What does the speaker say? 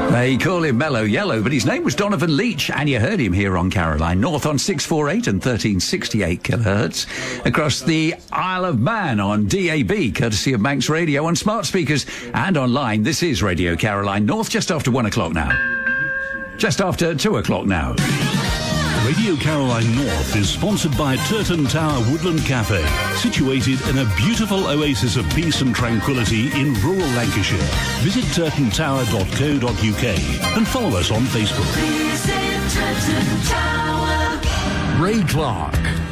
They call him Mellow Yellow, but his name was Donovan Leitch, and you heard him here on Caroline North on 648 and 1368 kilohertz, across the Isle of Man on DAB, courtesy of Manx Radio, on smart speakers and online. This is Radio Caroline North, just after 1 o'clock now. Just after 2 o'clock now. Radio Caroline North is sponsored by Turton Tower Woodland Cafe, situated in a beautiful oasis of peace and tranquility in rural Lancashire. Visit turtontower.co.uk and follow us on Facebook. Ray Clark.